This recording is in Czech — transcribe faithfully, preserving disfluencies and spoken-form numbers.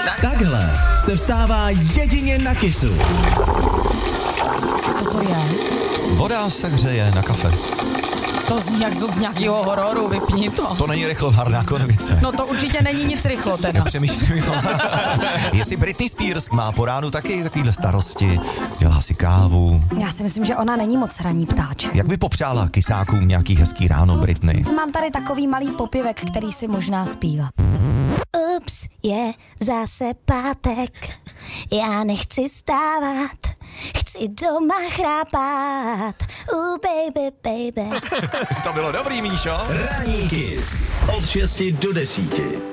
Takhle se vstává jedině na Kissu. Co to je? Voda se hřeje na kafe. To zní jak zvuk z nějakého hororu, vypni to. To není rychlovarná konvice. No to určitě není nic rychlo teda. Přemýšlím, jestli Britney Spears má po ránu taky takovýhle starosti, dělá si kávu. Já si myslím, že ona není moc ranní ptáček. Jak by popřála kysákům nějaký hezký ráno Britney? Mám tady takový malý popěvek, který si možná zpívá. Ups, je zase pátek, já nechci vstávat, chci doma chrápat, uh baby, baby. To bylo dobrý, Míšo. Ranní Kiss od šesti do desíti.